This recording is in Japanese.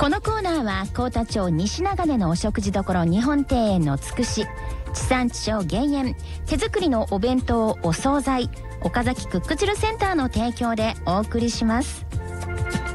このコーナーは幸田町西長根のお食事処日本庭園のつくし、地産地消減塩、手作りのお弁当お惣菜、岡崎クックジルセンターの提供でお送りします。